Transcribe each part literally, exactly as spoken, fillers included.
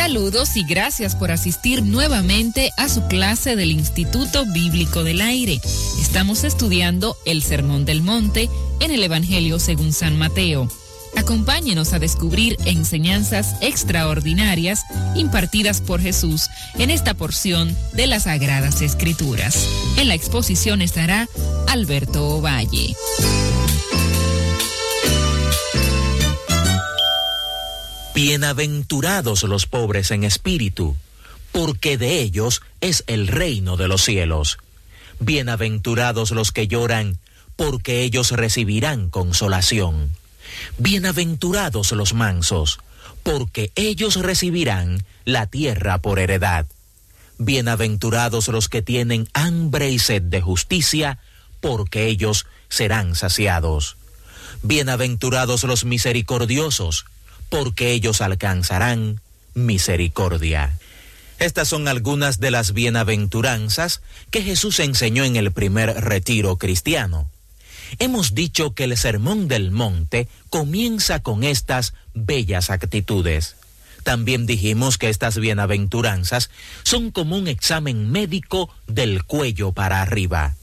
Saludos y gracias por asistir nuevamente a su clase del Instituto Bíblico del Aire. Estamos estudiando el Sermón del Monte en el Evangelio según San Mateo. Acompáñenos a descubrir enseñanzas extraordinarias impartidas por Jesús en esta porción de las Sagradas Escrituras. En la exposición estará Alberto Ovalle. Bienaventurados los pobres en espíritu, porque de ellos es el reino de los cielos. Bienaventurados los que lloran, porque ellos recibirán consolación. Bienaventurados los mansos, porque ellos recibirán la tierra por heredad. Bienaventurados los que tienen hambre y sed de justicia, porque ellos serán saciados. Bienaventurados los misericordiosos, porque ellos alcanzarán misericordia. Estas son algunas de las bienaventuranzas que Jesús enseñó en el primer retiro cristiano. Hemos dicho que el Sermón del Monte comienza con estas bellas actitudes. También dijimos que estas bienaventuranzas son como un examen médico del cuello para arriba.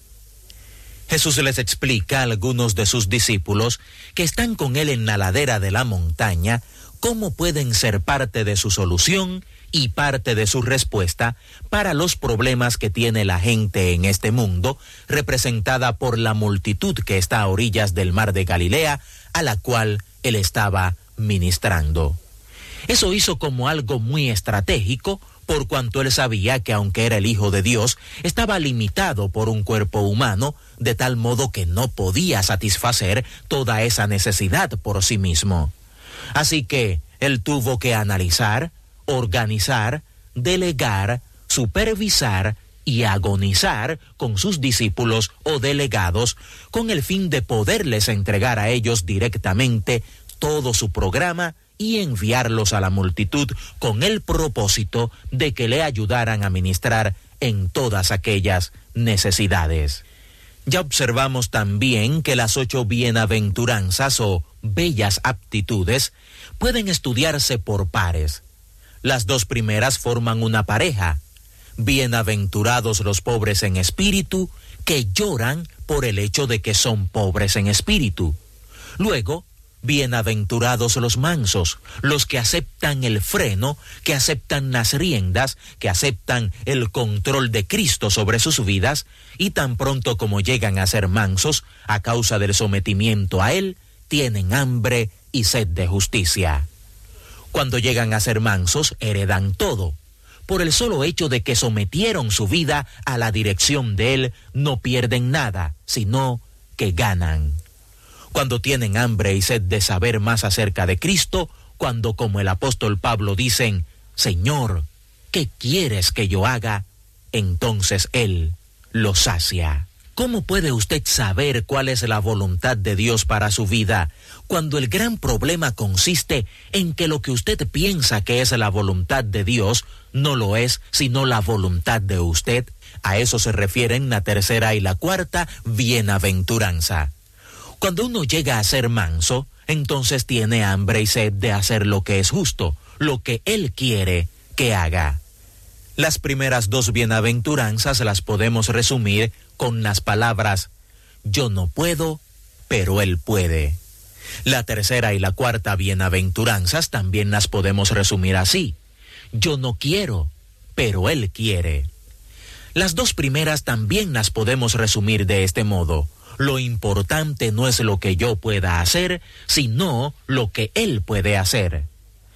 Jesús les explica a algunos de sus discípulos que están con él en la ladera de la montaña cómo pueden ser parte de su solución y parte de su respuesta para los problemas que tiene la gente en este mundo, representada por la multitud que está a orillas del mar de Galilea, a la cual él estaba ministrando. Eso hizo como algo muy estratégico, por cuanto él sabía que aunque era el Hijo de Dios, estaba limitado por un cuerpo humano, de tal modo que no podía satisfacer toda esa necesidad por sí mismo. Así que él tuvo que analizar, organizar, delegar, supervisar y agonizar con sus discípulos o delegados con el fin de poderles entregar a ellos directamente todo su programa y enviarlos a la multitud con el propósito de que le ayudaran a ministrar en todas aquellas necesidades. Ya observamos también que las ocho bienaventuranzas o bellas aptitudes pueden estudiarse por pares. Las dos primeras forman una pareja. Bienaventurados los pobres en espíritu, que lloran por el hecho de que son pobres en espíritu. Luego, bienaventurados los mansos, los que aceptan el freno, que aceptan las riendas, que aceptan el control de Cristo sobre sus vidas, y tan pronto como llegan a ser mansos, a causa del sometimiento a Él, tienen hambre y sed de justicia. Cuando llegan a ser mansos, heredan todo. Por el solo hecho de que sometieron su vida a la dirección de Él, no pierden nada, sino que ganan. Cuando tienen hambre y sed de saber más acerca de Cristo, cuando, como el apóstol Pablo, dicen, Señor, ¿qué quieres que yo haga? Entonces Él los sacia. ¿Cómo puede usted saber cuál es la voluntad de Dios para su vida, cuando el gran problema consiste en que lo que usted piensa que es la voluntad de Dios no lo es, sino la voluntad de usted? A eso se refieren la tercera y la cuarta bienaventuranza. Cuando uno llega a ser manso, entonces tiene hambre y sed de hacer lo que es justo, lo que Él quiere que haga. Las primeras dos bienaventuranzas las podemos resumir con las palabras, yo no puedo, pero Él puede. La tercera y la cuarta bienaventuranzas también las podemos resumir así, yo no quiero, pero Él quiere. Las dos primeras también las podemos resumir de este modo, lo importante no es lo que yo pueda hacer, sino lo que Él puede hacer.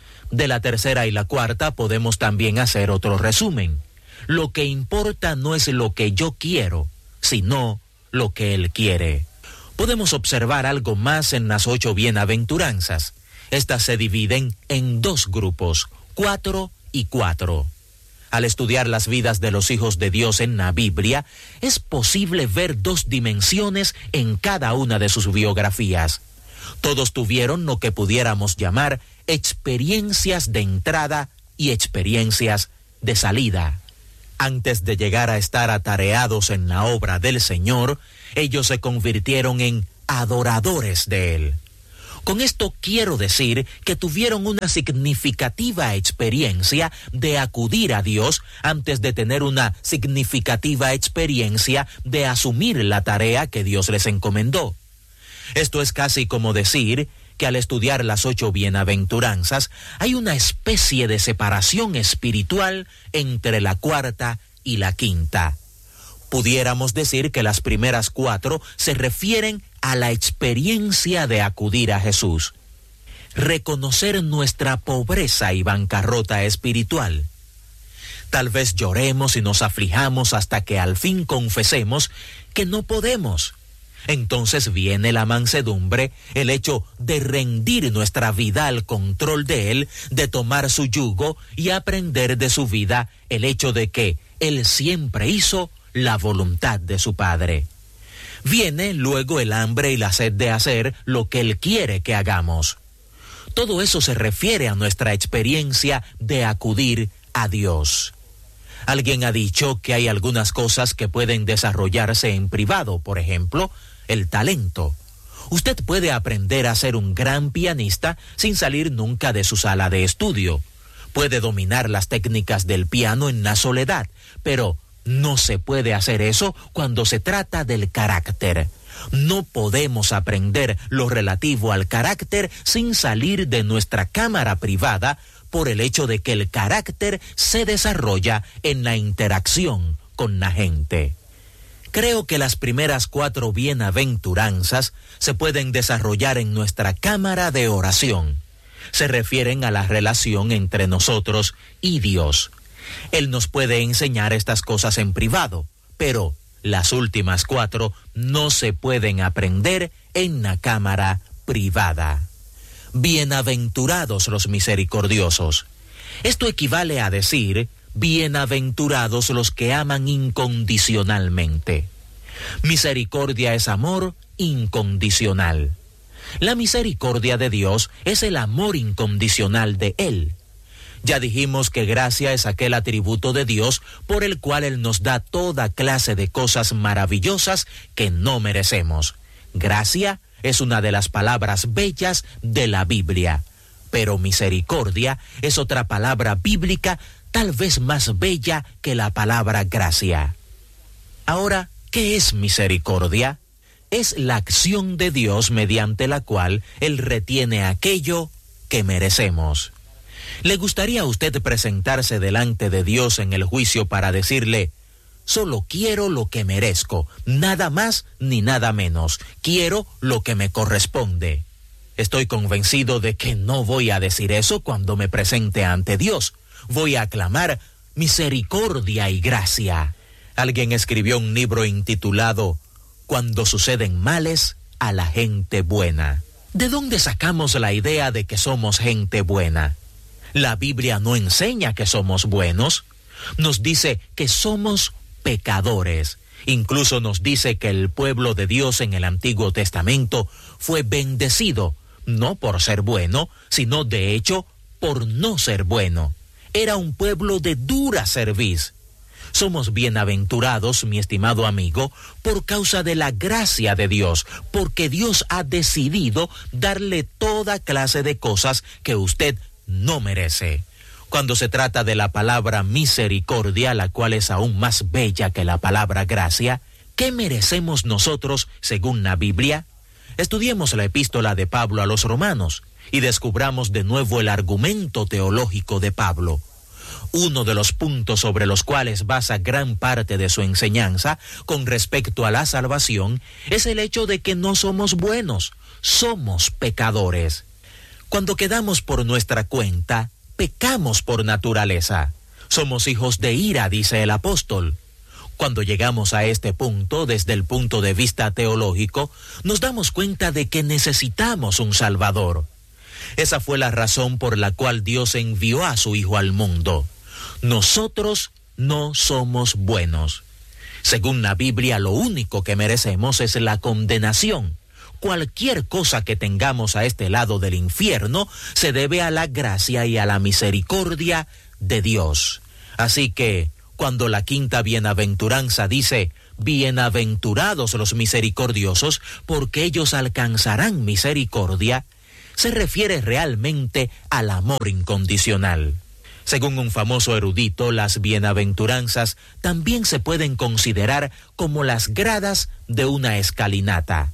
De la tercera y la cuarta podemos también hacer otro resumen. Lo que importa no es lo que yo quiero, sino lo que Él quiere. Podemos observar algo más en las ocho bienaventuranzas. Estas se dividen en dos grupos, cuatro y cuatro. Al estudiar las vidas de los hijos de Dios en la Biblia, es posible ver dos dimensiones en cada una de sus biografías. Todos tuvieron lo que pudiéramos llamar experiencias de entrada y experiencias de salida. Antes de llegar a estar atareados en la obra del Señor, ellos se convirtieron en adoradores de Él. Con esto quiero decir que tuvieron una significativa experiencia de acudir a Dios antes de tener una significativa experiencia de asumir la tarea que Dios les encomendó. Esto es casi como decir que al estudiar las ocho bienaventuranzas hay una especie de separación espiritual entre la cuarta y la quinta. Pudiéramos decir que las primeras cuatro se refieren a la experiencia de acudir a Jesús, reconocer nuestra pobreza y bancarrota espiritual. Tal vez lloremos y nos aflijamos hasta que al fin confesemos que no podemos. Entonces viene la mansedumbre, el hecho de rendir nuestra vida al control de Él, de tomar su yugo y aprender de su vida el hecho de que Él siempre hizo la voluntad de su Padre. Viene luego el hambre y la sed de hacer lo que Él quiere que hagamos. Todo eso se refiere a nuestra experiencia de acudir a Dios. Alguien ha dicho que hay algunas cosas que pueden desarrollarse en privado, por ejemplo, el talento. Usted puede aprender a ser un gran pianista sin salir nunca de su sala de estudio. Puede dominar las técnicas del piano en la soledad, pero no se puede hacer eso cuando se trata del carácter. No podemos aprender lo relativo al carácter sin salir de nuestra cámara privada por el hecho de que el carácter se desarrolla en la interacción con la gente. Creo que las primeras cuatro bienaventuranzas se pueden desarrollar en nuestra cámara de oración. Se refieren a la relación entre nosotros y Dios. Él nos puede enseñar estas cosas en privado, pero las últimas cuatro no se pueden aprender en la cámara privada. Bienaventurados los misericordiosos. Esto equivale a decir, bienaventurados los que aman incondicionalmente. Misericordia es amor incondicional. La misericordia de Dios es el amor incondicional de Él. Ya dijimos que gracia es aquel atributo de Dios por el cual Él nos da toda clase de cosas maravillosas que no merecemos. Gracia es una de las palabras bellas de la Biblia, pero misericordia es otra palabra bíblica tal vez más bella que la palabra gracia. Ahora, ¿qué es misericordia? Es la acción de Dios mediante la cual Él retiene aquello que merecemos. ¿Le gustaría a usted presentarse delante de Dios en el juicio para decirle, solo quiero lo que merezco, nada más ni nada menos, quiero lo que me corresponde? Estoy convencido de que no voy a decir eso cuando me presente ante Dios. Voy a aclamar misericordia y gracia. Alguien escribió un libro intitulado Cuando suceden males a la gente buena. ¿De dónde sacamos la idea de que somos gente buena? La Biblia no enseña que somos buenos. Nos dice que somos pecadores. Incluso nos dice que el pueblo de Dios en el Antiguo Testamento fue bendecido, no por ser bueno, sino de hecho por no ser bueno. Era un pueblo de dura cerviz. Somos bienaventurados, mi estimado amigo, por causa de la gracia de Dios, porque Dios ha decidido darle toda clase de cosas que usted no merece. Cuando se trata de la palabra misericordia, la cual es aún más bella que la palabra gracia, ¿qué merecemos nosotros según la Biblia? Estudiemos la epístola de Pablo a los Romanos y descubramos de nuevo el argumento teológico de Pablo. Uno de los puntos sobre los cuales basa gran parte de su enseñanza con respecto a la salvación es el hecho de que no somos buenos, somos pecadores. Cuando quedamos por nuestra cuenta, pecamos por naturaleza. Somos hijos de ira, dice el apóstol. Cuando llegamos a este punto, desde el punto de vista teológico, nos damos cuenta de que necesitamos un Salvador. Esa fue la razón por la cual Dios envió a su Hijo al mundo. Nosotros no somos buenos. Según la Biblia, lo único que merecemos es la condenación. Cualquier cosa que tengamos a este lado del infierno se debe a la gracia y a la misericordia de Dios. Así que, cuando la quinta bienaventuranza dice, bienaventurados los misericordiosos, porque ellos alcanzarán misericordia, se refiere realmente al amor incondicional. Según un famoso erudito, las bienaventuranzas también se pueden considerar como las gradas de una escalinata.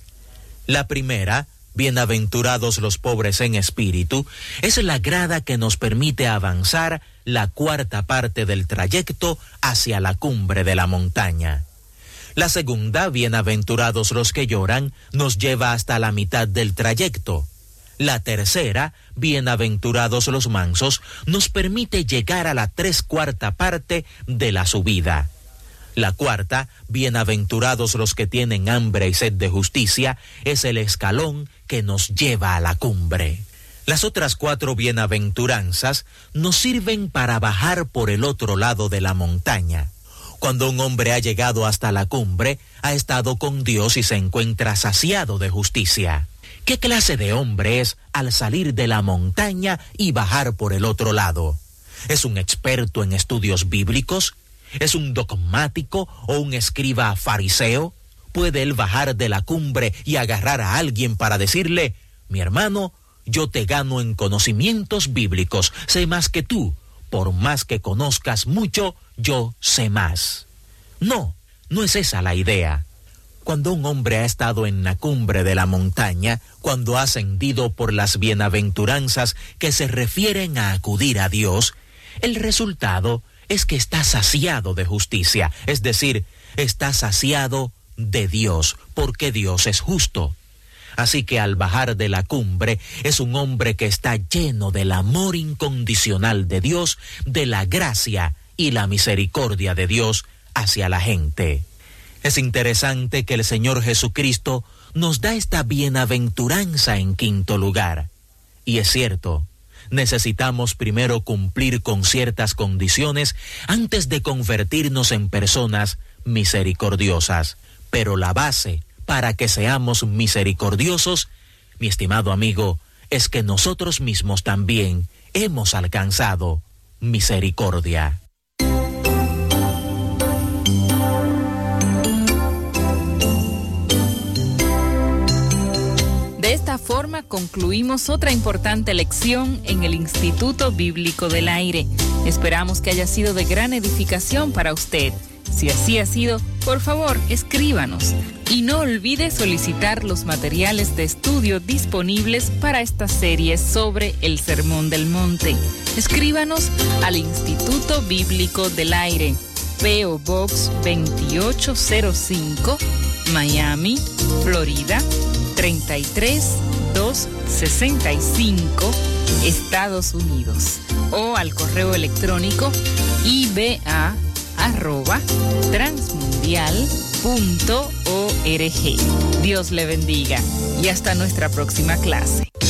La primera, bienaventurados los pobres en espíritu, es la grada que nos permite avanzar la cuarta parte del trayecto hacia la cumbre de la montaña. La segunda, bienaventurados los que lloran, nos lleva hasta la mitad del trayecto. La tercera, bienaventurados los mansos, nos permite llegar a la tres cuarta parte de la subida. La cuarta, bienaventurados los que tienen hambre y sed de justicia, es el escalón que nos lleva a la cumbre. Las otras cuatro bienaventuranzas nos sirven para bajar por el otro lado de la montaña. Cuando un hombre ha llegado hasta la cumbre, ha estado con Dios y se encuentra saciado de justicia. ¿Qué clase de hombre es al salir de la montaña y bajar por el otro lado? ¿Es un experto en estudios bíblicos? ¿Es un dogmático o un escriba fariseo? ¿Puede él bajar de la cumbre y agarrar a alguien para decirle, mi hermano, yo te gano en conocimientos bíblicos, sé más que tú, por más que conozcas mucho, yo sé más? No, no es esa la idea. Cuando un hombre ha estado en la cumbre de la montaña, cuando ha ascendido por las bienaventuranzas que se refieren a acudir a Dios, el resultado es que está saciado de justicia, es decir, está saciado de Dios, porque Dios es justo. Así que al bajar de la cumbre es un hombre que está lleno del amor incondicional de Dios, de la gracia y la misericordia de Dios hacia la gente. Es interesante que el Señor Jesucristo nos da esta bienaventuranza en quinto lugar. Y es cierto, necesitamos primero cumplir con ciertas condiciones antes de convertirnos en personas misericordiosas. Pero la base para que seamos misericordiosos, mi estimado amigo, es que nosotros mismos también hemos alcanzado misericordia. De esta forma concluimos otra importante lección en el Instituto Bíblico del Aire. Esperamos que haya sido de gran edificación para usted. Si así ha sido, por favor, escríbanos. Y no olvide solicitar los materiales de estudio disponibles para esta serie sobre el Sermón del Monte. Escríbanos al Instituto Bíblico del Aire, P O Box veintiocho cero cinco, Miami, Florida, treinta y tres mil doscientos sesenta y cinco, Estados Unidos. O al correo electrónico i b a arroba transmundial punto org. Dios le bendiga y hasta nuestra próxima clase.